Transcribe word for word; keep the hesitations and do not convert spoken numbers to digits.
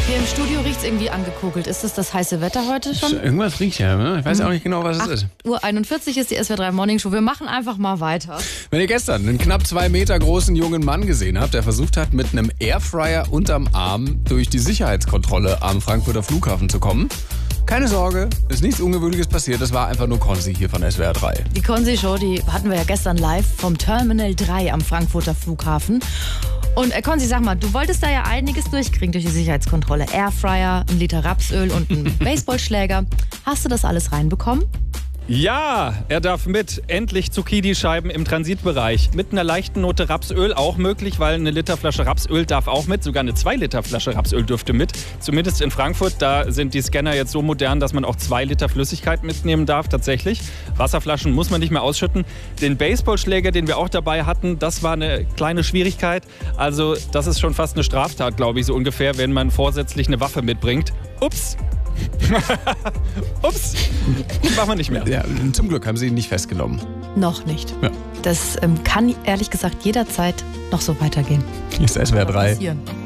Hier im Studio riecht es irgendwie angekokelt. Ist das das heiße Wetter heute schon? Irgendwas riecht ja, ne? Ich weiß auch nicht genau, was es ist. acht Uhr einundvierzig ist die S W R drei Morning Show. Wir machen einfach mal weiter. Wenn ihr gestern einen knapp zwei Meter großen jungen Mann gesehen habt, der versucht hat, mit einem Airfryer unterm Arm durch die Sicherheitskontrolle am Frankfurter Flughafen zu kommen, keine Sorge, ist nichts Ungewöhnliches passiert. Das war einfach nur Konzi hier von S W R drei. Die Konzi-Show, die hatten wir ja gestern live vom Terminal drei am Frankfurter Flughafen. Und äh, Konzi, sag mal, du wolltest da ja einiges durchkriegen durch die Sicherheitskontrolle. Airfryer, ein Liter Rapsöl und ein Baseballschläger. Hast du das alles reinbekommen? Ja, er darf mit. Endlich Zucchini-Scheiben im Transitbereich. Mit einer leichten Note Rapsöl auch möglich, weil eine Literflasche Rapsöl darf auch mit. Sogar eine zwei Liter Flasche Rapsöl dürfte mit. Zumindest in Frankfurt, da sind die Scanner jetzt so modern, dass man auch zwei Liter Flüssigkeit mitnehmen darf tatsächlich. Wasserflaschen muss man nicht mehr ausschütten. Den Baseballschläger, den wir auch dabei hatten, das war eine kleine Schwierigkeit. Also das ist schon fast eine Straftat, glaube ich, so ungefähr, wenn man vorsätzlich eine Waffe mitbringt. Ups. Ups, machen wir nicht mehr. Ja, zum Glück haben sie ihn nicht festgenommen. Noch nicht. Ja. Das ähm, kann ehrlich gesagt jederzeit noch so weitergehen. Hier ist S W R drei. Passieren.